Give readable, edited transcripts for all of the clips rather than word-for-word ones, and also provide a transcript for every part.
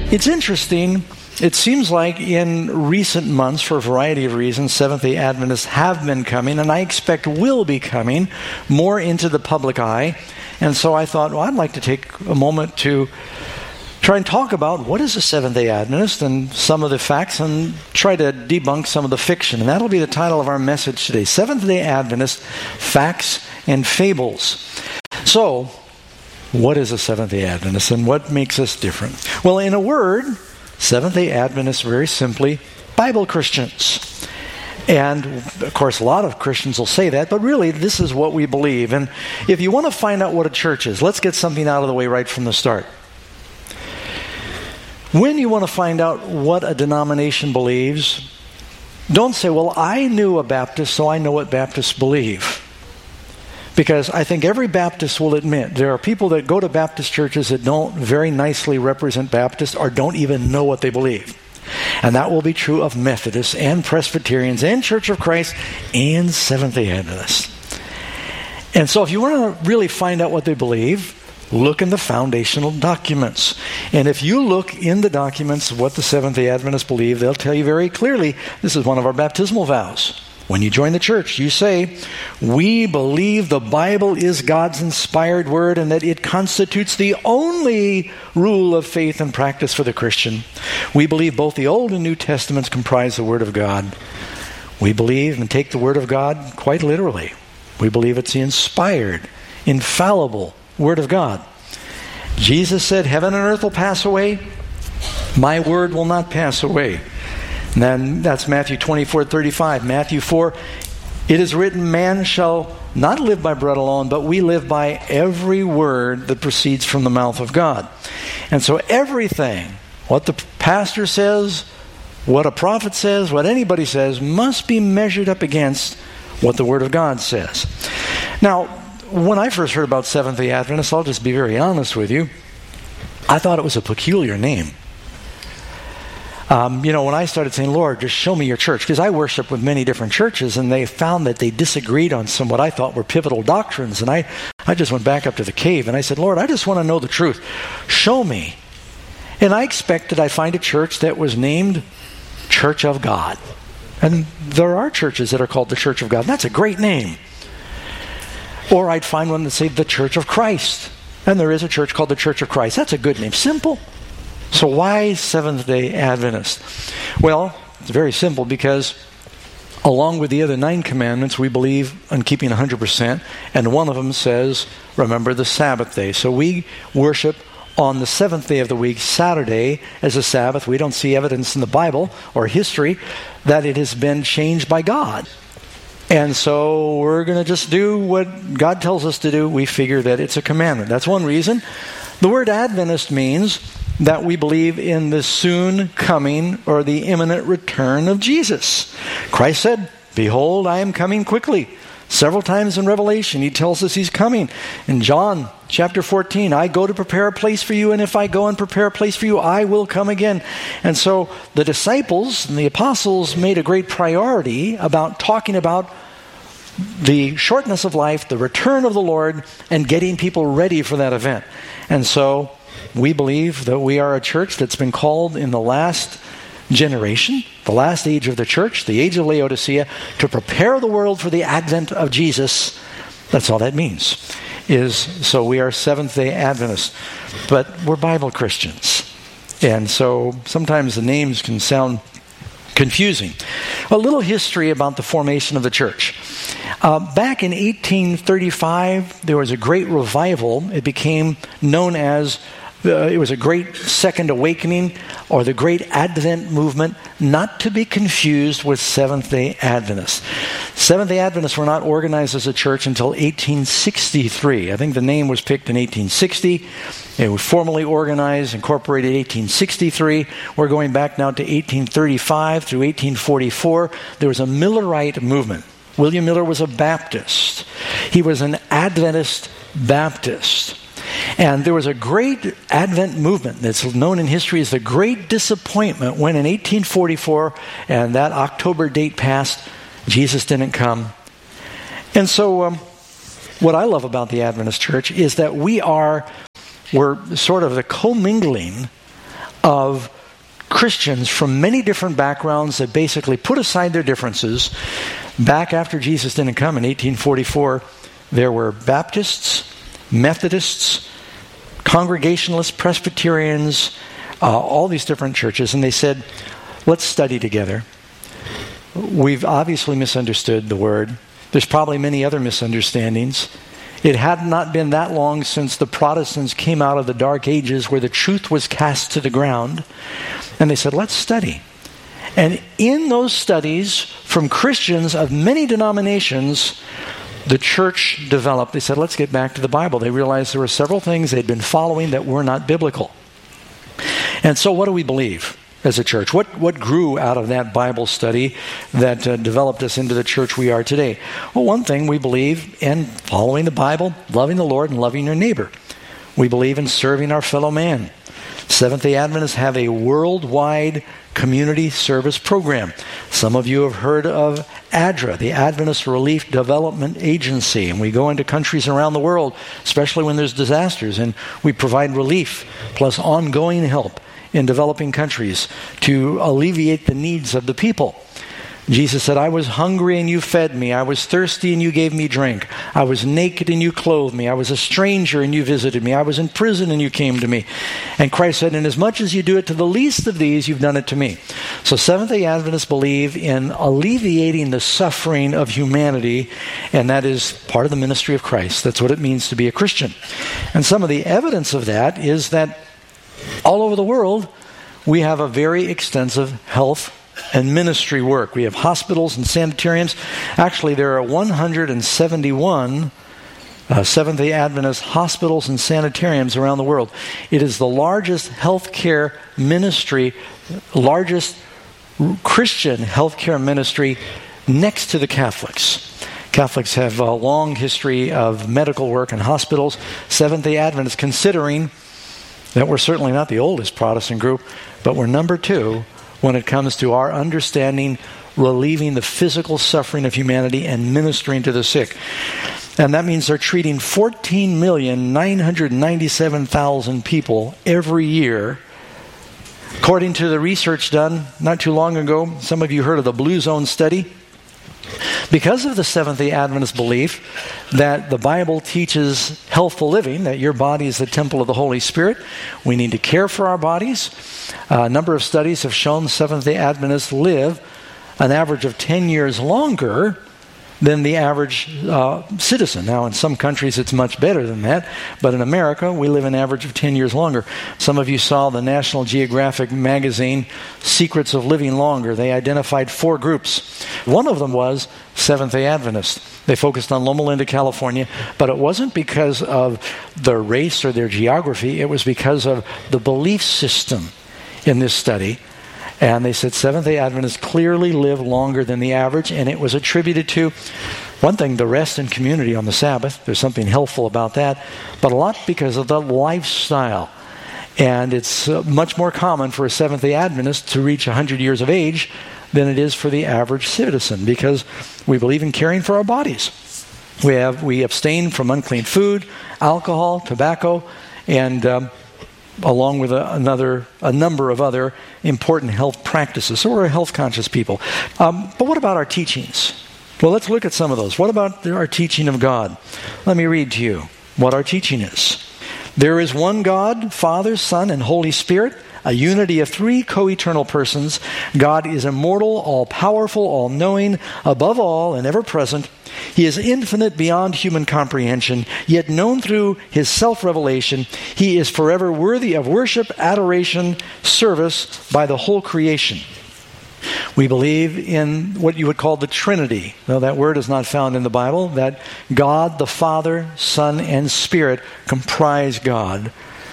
It's interesting. It seems like in recent months, for a variety of reasons, Seventh-day Adventists have been coming, and I expect will be coming more into the public eye. And so I thought, well, I'd like to take a moment to try and talk about what is a Seventh-day Adventist and some of the facts, and try to debunk some of the fiction. And that'll be the title of our message today, Seventh-day Adventist Facts and Fables. So, what is a Seventh-day Adventist and what makes us different? Well, in a word, Seventh-day Adventists, very simply, Bible Christians. And, of course, a lot of Christians will say that, but really, this is what we believe. And if you want to find out what a church is, let's get something out of the way right from the start. When you want to find out what a denomination believes, don't say, well, I knew a Baptist, so I know what Baptists believe. Because I think every Baptist will admit there are people that go to Baptist churches that don't very nicely represent Baptists or don't even know what they believe. And that will be true of Methodists and Presbyterians and Church of Christ and Seventh-day Adventists. And so if you want to really find out what they believe, look in the foundational documents. And if you look in the documents of what the Seventh-day Adventists believe, they'll tell you very clearly, this is one of our baptismal vows. When you join the church, you say, we believe the Bible is God's inspired word and that it constitutes the only rule of faith and practice for the Christian. We believe both the Old and New Testaments comprise the Word of God. We believe and take the Word of God quite literally. We believe it's the inspired, infallible Word of God. Jesus said, heaven and earth will pass away. My word will not pass away. And then that's Matthew 24:35. Matthew 4, it is written, man shall not live by bread alone, but we live by every word that proceeds from the mouth of God. And so everything, what the pastor says, what a prophet says, what anybody says, must be measured up against what the Word of God says. Now, when I first heard about Seventh-day Adventists, I'll just be very honest with you, I thought it was a peculiar name. When I started saying, Lord, just show me your church, because I worship with many different churches, and they found that they disagreed on some what I thought were pivotal doctrines, and I just went back up to the cave, and I said, Lord, I just want to know the truth. Show me. And I expected I'd find a church that was named Church of God. And there are churches that are called the Church of God. That's a great name. Or I'd find one that said the Church of Christ. And there is a church called the Church of Christ. That's a good name. Simple. So why Seventh-day Adventist? Well, it's very simple, because along with the other 9 commandments, we believe in keeping 100%. And one of them says, remember the Sabbath day. So we worship on the 7th day of the week, Saturday, as a Sabbath. We don't see evidence in the Bible or history that it has been changed by God. And so we're going to just do what God tells us to do. We figure that it's a commandment. That's one reason. The word Adventist means that we believe in the soon coming or the imminent return of Jesus. Christ said, behold, I am coming quickly. Several times in Revelation, he tells us he's coming. In John chapter 14, I go to prepare a place for you, and if I go and prepare a place for you, I will come again. And so the disciples and the apostles made a great priority about talking about the shortness of life, the return of the Lord, and getting people ready for that event. And so we believe that we are a church that's been called in the last generation, the last age of the church, the age of Laodicea, to prepare the world for the advent of Jesus. That's all that means. So we are Seventh-day Adventists, but we're Bible Christians. And so sometimes the names can sound confusing. A little history about the formation of the church. Back in 1835, there was a great revival. It became known as it was a great second awakening, or the great Advent movement, not to be confused with Seventh-day Adventists. Seventh-day Adventists were not organized as a church until 1863. I think the name was picked in 1860. It was formally organized, incorporated in 1863. We're going back now to 1835 through 1844. There was a Millerite movement. William Miller was a Baptist. He was an Adventist Baptist. And there was a great Advent movement that's known in history as the Great Disappointment, when in 1844, and that October date passed, Jesus didn't come. And so what I love about the Adventist church is that we're sort of the commingling of Christians from many different backgrounds that basically put aside their differences. Back after Jesus didn't come in 1844, there were Baptists, Methodists, Congregationalists, Presbyterians, all these different churches, and they said, let's study together. We've obviously misunderstood the Word. There's probably many other misunderstandings. It had not been that long since the Protestants came out of the Dark Ages where the truth was cast to the ground. And they said, let's study. And in those studies from Christians of many denominations, the church developed. They said, let's get back to the Bible. They realized there were several things they'd been following that were not biblical. And so what do we believe as a church? What grew out of that Bible study that developed us into the church we are today? Well, one thing we believe in following the Bible, loving the Lord, and loving your neighbor. We believe in serving our fellow man. Seventh-day Adventists have a worldwide community service program. Some of you have heard of ADRA, the Adventist Relief Development Agency, and we go into countries around the world, especially when there's disasters, and we provide relief plus ongoing help in developing countries to alleviate the needs of the people. Jesus said, I was hungry and you fed me. I was thirsty and you gave me drink. I was naked and you clothed me. I was a stranger and you visited me. I was in prison and you came to me. And Christ said, inasmuch as you do it to the least of these, you've done it to me. So Seventh-day Adventists believe in alleviating the suffering of humanity, and that is part of the ministry of Christ. That's what it means to be a Christian. And some of the evidence of that is that all over the world, we have a very extensive health and ministry work. We have hospitals and sanitariums. Actually, there are 171 Seventh-day Adventist hospitals and sanitariums around the world. It is the largest healthcare ministry, largest Christian healthcare ministry next to the Catholics. Catholics have a long history of medical work in hospitals. Seventh-day Adventists, considering that we're certainly not the oldest Protestant group, but we're number 2 when it comes to our understanding, relieving the physical suffering of humanity and ministering to the sick. And that means they're treating 14,997,000 people every year. According to the research done not too long ago, some of you heard of the Blue Zone study. Because of the Seventh-day Adventist belief that the Bible teaches healthful living, that your body is the temple of the Holy Spirit, we need to care for our bodies. A number of studies have shown Seventh-day Adventists live an average of 10 years longer than the average citizen. Now, in some countries it's much better than that, but in America we live an average of 10 years longer. Some of you saw the National Geographic magazine, Secrets of Living Longer. They identified 4 groups. One of them was Seventh-day Adventists. They focused on Loma Linda, California, but it wasn't because of their race or their geography. It was because of the belief system in this study. And they said Seventh-day Adventists clearly live longer than the average, and it was attributed to, one thing, the rest and community on the Sabbath. There's something healthful about that, but a lot because of the lifestyle. And it's much more common for a Seventh-day Adventist to reach 100 years of age than it is for the average citizen, because we believe in caring for our bodies. We abstain from unclean food, alcohol, tobacco, and along with a number of other important health practices. So we're a health-conscious people. But what about our teachings? Well, let's look at some of those. What about our teaching of God? Let me read to you what our teaching is. There is one God, Father, Son, and Holy Spirit, a unity of 3 co-eternal persons. God is immortal, all-powerful, all-knowing, above all and ever-present. He is infinite beyond human comprehension, yet known through his self-revelation. He is forever worthy of worship, adoration, service by the whole creation. We believe in what you would call the Trinity. Though that word is not found in the Bible, that God, the Father, Son, and Spirit comprise God.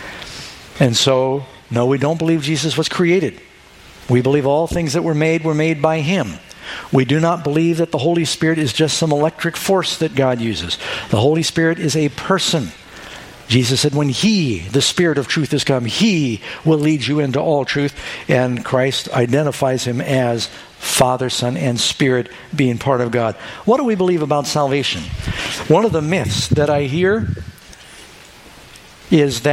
And so, no, we don't believe Jesus was created. We believe all things that were made by him. We do not believe that the Holy Spirit is just some electric force that God uses. The Holy Spirit is a person. Jesus said, when He, the Spirit of truth, is come, He will lead you into all truth. And Christ identifies Him as Father, Son, and Spirit being part of God. What do we believe about salvation? One of the myths that I hear is that